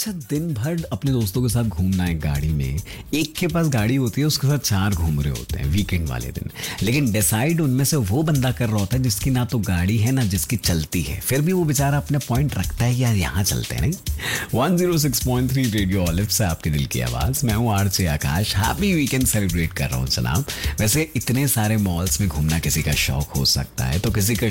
अच्छा, दिन भर अपने दोस्तों के साथ घूमना है गाड़ी में। एक के पास गाड़ी होती है, उसके साथ 4 घूम रहे होते हैं वीकेंड वाले दिन। लेकिन डिसाइड उनमें से वो बंदा कर रहा होता है जिसकी ना तो गाड़ी है ना जिसकी चलती है। फिर भी वो बेचारा अपने पॉइंट रखता है कि यार यहाँ चलते हैं। नहीं, 106.3 रेडियो ऑलिव से आपके दिल की आवाज। मैं हूँ आरजे आकाश। हैप्पी वीकेंड सेलिब्रेट कर रहा हूँ जनाब। वैसे इतने सारे मॉल्स में घूमना किसी का शौक हो सकता है, तो किसी का